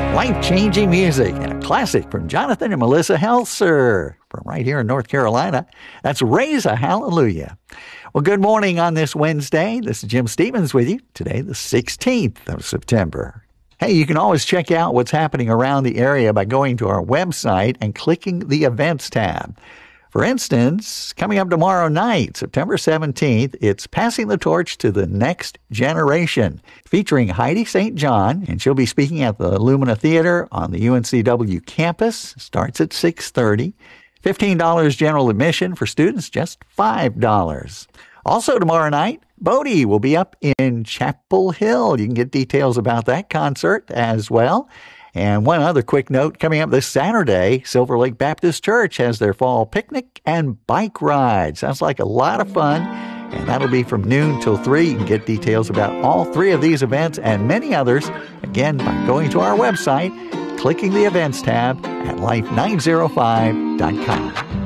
Life-changing music and a classic from Jonathan and Melissa Helser from right here in North Carolina. That's Raise a Hallelujah. Well, good morning on this Wednesday. This is Jim Stevens with you. Today, the 16th of September. Hey, you can always check out what's happening around the area by going to our website and clicking the Events tab. For instance, coming up tomorrow night, September 17th, it's Passing the Torch to the Next Generation, featuring Heidi St. John, and she'll be speaking at the Lumina Theater on the UNCW campus. Starts at 6:30. $15 general admission for students, just $5. Also tomorrow night, Bodie will be up in Chapel Hill. You can get details about that concert as well. And one other quick note, coming up this Saturday, Silver Lake Baptist Church has their fall picnic and bike ride. Sounds like a lot of fun, and that'll be from noon till 3. You can get details about all 3 of these events and many others, again, by going to our website, clicking the Events tab at life905.com.